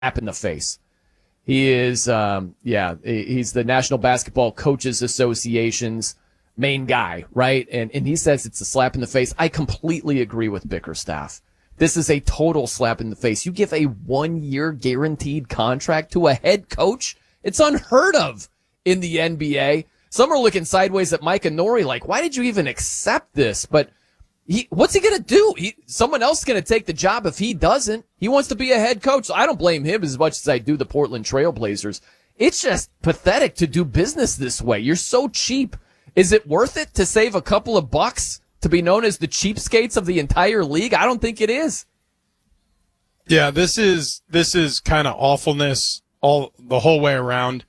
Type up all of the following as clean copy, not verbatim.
slap in the face. He is, he's the National Basketball Coaches Association's main guy, right? And he says it's a slap in the face. I completely agree with Bickerstaff. This is a total slap in the face. You give a 1-year guaranteed contract to a head coach? It's unheard of in the NBA. Some are looking sideways at Micah Nori like, why did you even accept this? But what's he going to do? Someone else is going to take the job if he doesn't. He wants to be a head coach. So I don't blame him as much as I do the Portland Trail Blazers. It's just pathetic to do business this way. You're so cheap. Is it worth it to save a couple of bucks to be known as the cheapskates of the entire league? I don't think it is. Yeah, this is kind of awfulness the whole way around.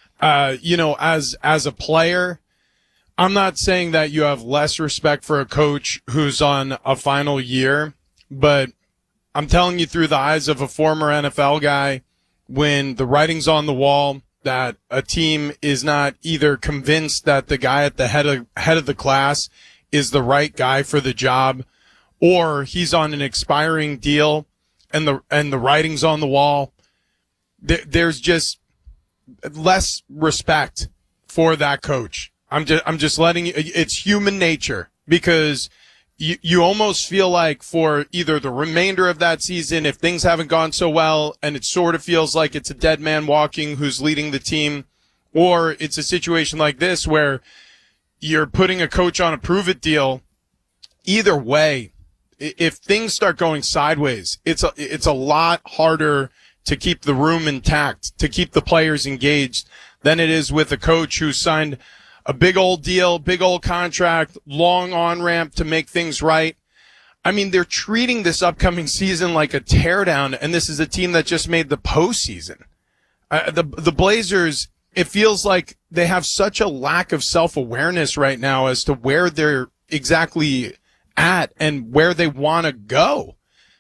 As a player, I'm not saying that you have less respect for a coach who's on a final year, but I'm telling you through the eyes of a former NFL guy, when the writing's on the wall that a team is not either convinced that the guy at the head of the class is the right guy for the job, or he's on an expiring deal and the writing's on the wall, there's just less respect for that coach. I'm just letting you, it's human nature, because you almost feel like for either the remainder of that season, if things haven't gone so well and it sort of feels like it's a dead man walking who's leading the team, or it's a situation like this where you're putting a coach on a prove-it deal. Either way, if things start going sideways, it's a lot harder to keep the room intact, to keep the players engaged, than it is with a coach who signed a big old deal, big old contract, long on-ramp to make things right. I mean, they're treating this upcoming season like a teardown, and this is a team that just made the postseason. The Blazers, it feels like they have such a lack of self-awareness right now as to where they're exactly at and where they want to go.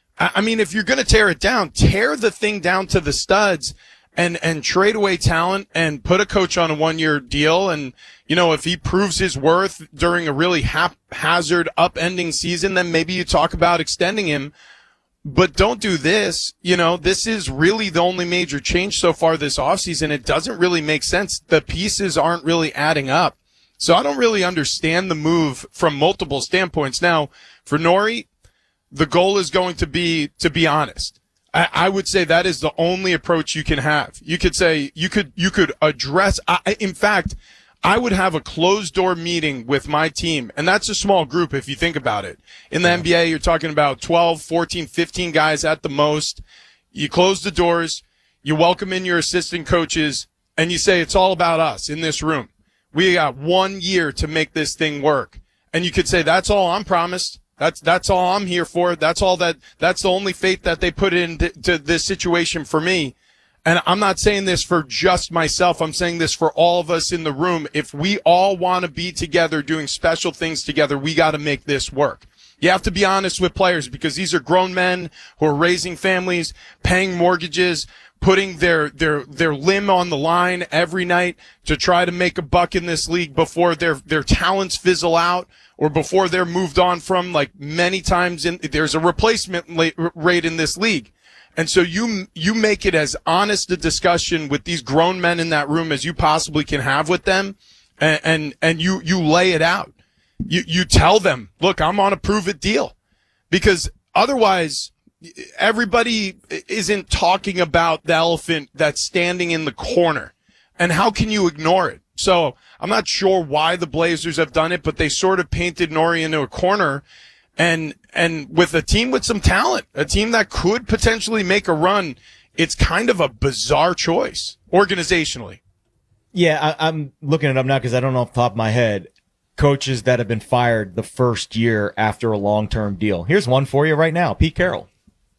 I mean, if you're going to tear it down, tear the thing down to the studs and trade away talent and put a coach on a 1-year deal. And, if he proves his worth during a really haphazard upending season, then maybe you talk about extending him. But don't do this. This is really the only major change so far this offseason. It doesn't really make sense. The pieces aren't really adding up. So I don't really understand the move from multiple standpoints. Now, for Nori, the goal is going to be honest. I would say that is the only approach you can have. You could say, you could address, in fact, I would have a closed door meeting with my team. And that's a small group if you think about it. In the NBA, you're talking about 12, 14, 15 guys at the most. You close the doors, you welcome in your assistant coaches, and you say, it's all about us in this room. We got 1 year to make this thing work. And you could say, that's all I'm promised. That's all I'm here for. That's the only faith that they put into this situation for me. And I'm not saying this for just myself. I'm saying this for all of us in the room. If we all want to be together doing special things together, we got to make this work. You have to be honest with players, because these are grown men who are raising families, paying mortgages, putting their limb on the line every night to try to make a buck in this league before their talents fizzle out, or before they're moved on from, like many times there's a replacement rate in this league. And so you make it as honest a discussion with these grown men in that room as you possibly can have with them, and you lay it out. You tell them, look, I'm on a prove-it deal, because otherwise everybody isn't talking about the elephant that's standing in the corner. And how can you ignore it? So I'm not sure why the Blazers have done it, but they sort of painted Nori into a corner, and with a team with some talent, a team that could potentially make a run, it's kind of a bizarre choice organizationally. Yeah, I'm looking it up now because I don't know off the top of my head coaches that have been fired the first year after a long-term deal. Here's one for you right now, Pete Carroll.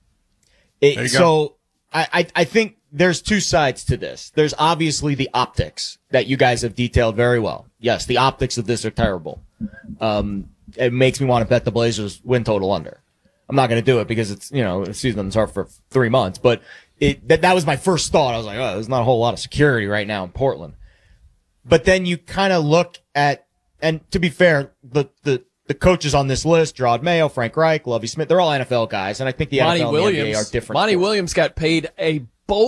So I think there's two sides to this. There's obviously the optics that you guys have detailed very well. Yes, the optics of this are terrible. It makes me want to bet the Blazers win total under. I'm not going to do it because it's, the season's hard for 3 months, but that was my first thought. I was like, oh, there's not a whole lot of security right now in Portland. But then you kind of look at, and to be fair, the coaches on this list, Gerard Mayo, Frank Reich, Lovie Smith, they're all NFL guys, and I think the NFL and the NBA are different. Monty Williams got paid a